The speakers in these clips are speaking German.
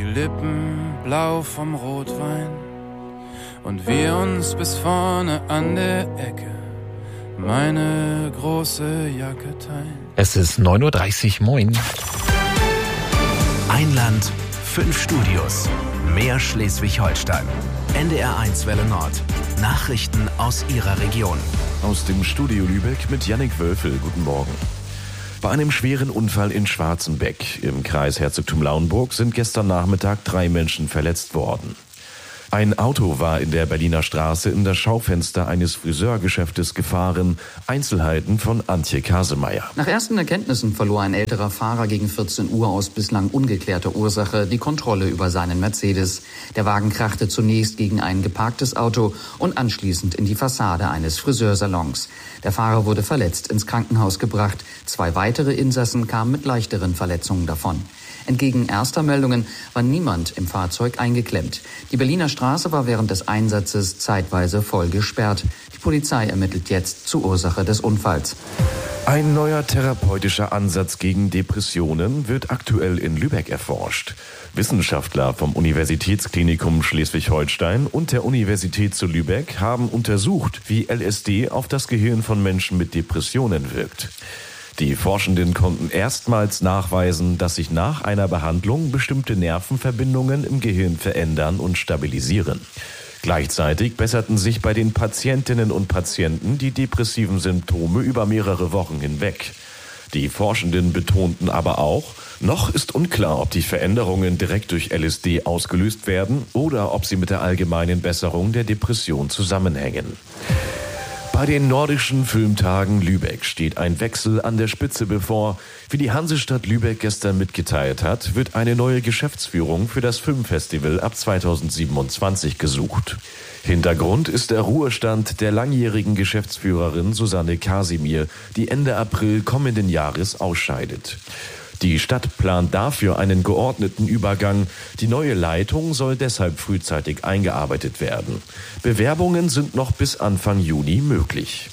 die Lippen blau vom Rotwein und wir uns bis vorne an der Ecke meine große Jacke teilen. Es ist 9.30 Uhr, moin. Ein Land, 5 Studios, mehr Schleswig-Holstein. NDR1 Welle Nord. Nachrichten aus Ihrer Region. Aus dem Studio Lübeck mit Jannik Wölfel. Guten Morgen. Bei einem schweren Unfall in Schwarzenbeck im Kreis Herzogtum Lauenburg sind gestern Nachmittag 3 Menschen verletzt worden. Ein Auto war in der Berliner Straße in das Schaufenster eines Friseurgeschäftes gefahren. Einzelheiten von Antje Kasemeyer. Nach ersten Erkenntnissen verlor ein älterer Fahrer gegen 14 Uhr aus bislang ungeklärter Ursache die Kontrolle über seinen Mercedes. Der Wagen krachte zunächst gegen ein geparktes Auto und anschließend in die Fassade eines Friseursalons. Der Fahrer wurde verletzt ins Krankenhaus gebracht. 2 weitere Insassen kamen mit leichteren Verletzungen davon. Entgegen erster Meldungen war niemand im Fahrzeug eingeklemmt. Die Berliner Straße war während des Einsatzes zeitweise voll gesperrt. Die Polizei ermittelt jetzt zur Ursache des Unfalls. Ein neuer therapeutischer Ansatz gegen Depressionen wird aktuell in Lübeck erforscht. Wissenschaftler vom Universitätsklinikum Schleswig-Holstein und der Universität zu Lübeck haben untersucht, wie LSD auf das Gehirn von Menschen mit Depressionen wirkt. Die Forschenden konnten erstmals nachweisen, dass sich nach einer Behandlung bestimmte Nervenverbindungen im Gehirn verändern und stabilisieren. Gleichzeitig besserten sich bei den Patientinnen und Patienten die depressiven Symptome über mehrere Wochen hinweg. Die Forschenden betonten aber auch, noch ist unklar, ob die Veränderungen direkt durch LSD ausgelöst werden oder ob sie mit der allgemeinen Besserung der Depression zusammenhängen. Bei den Nordischen Filmtagen Lübeck steht ein Wechsel an der Spitze bevor. Wie die Hansestadt Lübeck gestern mitgeteilt hat, wird eine neue Geschäftsführung für das Filmfestival ab 2027 gesucht. Hintergrund ist der Ruhestand der langjährigen Geschäftsführerin Susanne Kasimir, die Ende April kommenden Jahres ausscheidet. Die Stadt plant dafür einen geordneten Übergang. Die neue Leitung soll deshalb frühzeitig eingearbeitet werden. Bewerbungen sind noch bis Anfang Juni möglich.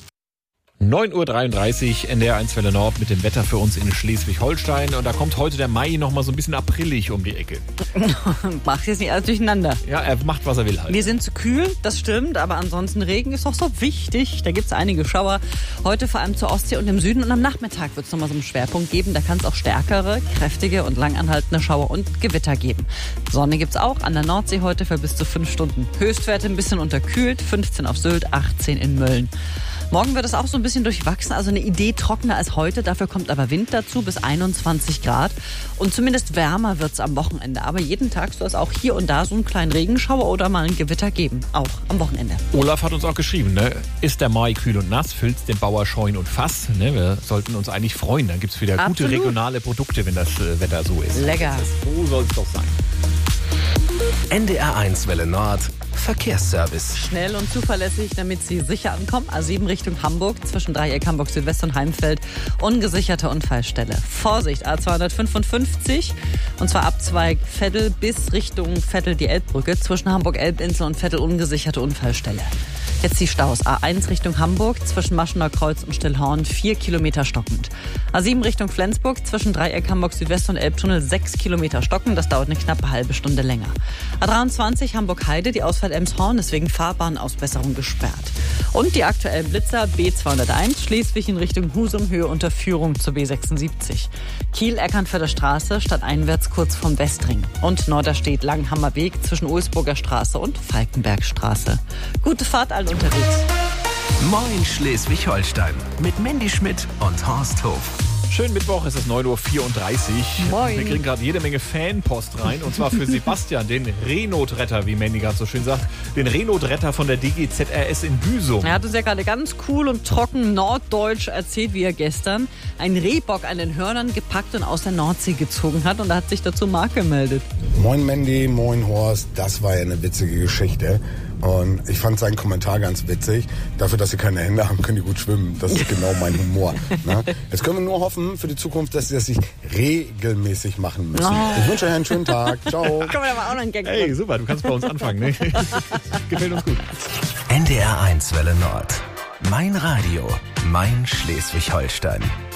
9.33 Uhr, NDR1 Welle Nord mit dem Wetter für uns in Schleswig-Holstein. Und da kommt heute der Mai noch mal so ein bisschen aprillig um die Ecke. Macht jetzt nicht alles durcheinander. Ja, er macht, was er will halt. Wir sind zu kühl, das stimmt, aber ansonsten Regen ist doch so wichtig. Da gibt es einige Schauer. Heute vor allem zur Ostsee und im Süden. Und am Nachmittag wird es nochmal so einen Schwerpunkt geben. Da kann es auch stärkere, kräftige und langanhaltende Schauer und Gewitter geben. Sonne gibt es auch an der Nordsee heute für bis zu 5 Stunden. Höchstwerte ein bisschen unterkühlt, 15 auf Sylt, 18 in Mölln. Morgen wird es auch so ein bisschen durchwachsen, also eine Idee trockener als heute. Dafür kommt aber Wind dazu bis 21 Grad. Und zumindest wärmer wird es am Wochenende. Aber jeden Tag soll es auch hier und da so einen kleinen Regenschauer oder mal ein Gewitter geben. Auch am Wochenende. Olaf hat uns auch geschrieben, ne? Ist der Mai kühl und nass, füllt's den Bauer Scheun und Fass. Ne? Wir sollten uns eigentlich freuen. Dann gibt es wieder gute regionale Produkte, wenn das Wetter so ist. Lecker. So soll es doch sein. NDR1 Welle Nord. Verkehrsservice. Schnell und zuverlässig, damit Sie sicher ankommen. A7 Richtung Hamburg, zwischen Dreieck Hamburg Südwest und Heimfeld. Ungesicherte Unfallstelle. Vorsicht, A255, und zwar Abzweig Veddel bis Richtung Veddel die Elbbrücke. Zwischen Hamburg-Elbinsel und Veddel ungesicherte Unfallstelle. Jetzt die Staus. A1 Richtung Hamburg, zwischen Maschener Kreuz und Stillhorn, 4 Kilometer stockend. A7 Richtung Flensburg, zwischen Dreieck Hamburg Südwest und Elbtunnel, 6 Kilometer stockend. Das dauert eine knappe halbe Stunde länger. A23 Hamburg-Heide, die Ausfahrt Elmshorn ist wegen Fahrbahnausbesserung gesperrt. Und die aktuellen Blitzer B201 Schleswig in Richtung Husum, Höhe Unterführung zur B76. Kiel-Eckernförder Straße, stadteinwärts kurz vom Westring. Und Norderstedt Langhammer Weg zwischen Oelsburger Straße und Falkenbergstraße. Gute Fahrt allen unterwegs. Moin Schleswig-Holstein mit Mandy Schmidt und Horst Hof. Schönen Mittwoch, es ist 9.34 Uhr. Moin. Wir kriegen gerade jede Menge Fanpost rein. Und zwar für Sebastian, den Reenot-Retter, wie Mandy gerade so schön sagt. Den Reenot-Retter von der DGZRS in Büsum. Er hat uns ja gerade ganz cool und trocken norddeutsch erzählt, wie er gestern einen Rehbock an den Hörnern gepackt und aus der Nordsee gezogen hat. Und da hat sich dazu Marc gemeldet. Moin Mandy, moin Horst. Das war ja eine witzige Geschichte. Und ich fand seinen Kommentar ganz witzig. Dafür, dass sie keine Hände haben, können die gut schwimmen. Das ist genau mein Humor. Ne? Jetzt können wir nur hoffen für die Zukunft, dass sie das sich regelmäßig machen müssen. Ich wünsche euch einen schönen Tag. Ciao. Können wir aber auch noch einen Gag machen. Hey, super, du kannst bei uns anfangen. Ne? Gefällt uns gut. NDR1 Welle Nord. Mein Radio, mein Schleswig-Holstein.